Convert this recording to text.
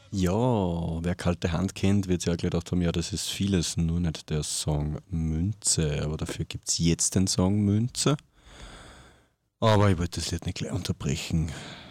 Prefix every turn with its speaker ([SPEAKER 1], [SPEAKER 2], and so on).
[SPEAKER 1] Ja, wer kalte Hand kennt, wird sich auch gedacht haben, ja, das ist vieles, nur nicht der Song Münze. Aber dafür gibt's jetzt den Song Münze. Aber ich wollte das Lied nicht gleich unterbrechen.